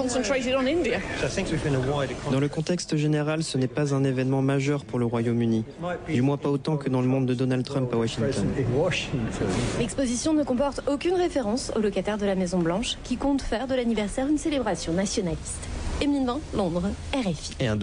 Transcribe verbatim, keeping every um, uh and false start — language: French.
concentrated on India. Dans le contexte général, ce n'est pas un événement majeur pour le Royaume-Uni. Du moins pas autant que dans le monde de Donald Trump à Washington. L'exposition ne comporte aucune référence au locataire de la Maison-Blanche qui compte faire de l'anniversaire une célébration nationaliste. Émilie Vin, Londres, R F I. Et un